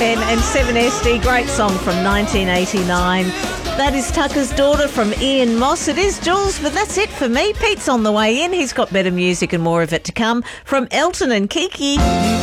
FM and 7SD. Great song from 1989. That is Tucker's Daughter from Ian Moss. It is Jules, but that's it for me. Pete's on the way in. He's got better music and more of it to come from Elton and Kiki.